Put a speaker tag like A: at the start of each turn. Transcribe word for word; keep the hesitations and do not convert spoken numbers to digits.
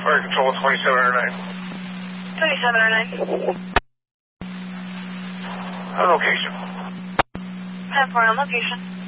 A: Fire control twenty-seven oh nine.
B: twenty-seven oh nine.
A: On location.
B: ten four on location.